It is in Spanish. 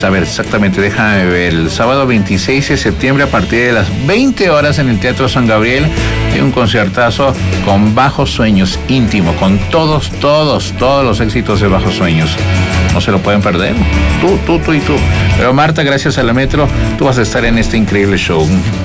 A ver, exactamente, déjame ver. El sábado 26 de septiembre a partir de las 20 horas en el Teatro San Gabriel hay un concertazo con Bajos Sueños, íntimo, con todos los éxitos de Bajos Sueños. No se lo pueden perder. Tú y tú. Pero Marta, gracias a la Metro, tú vas a estar en este increíble show.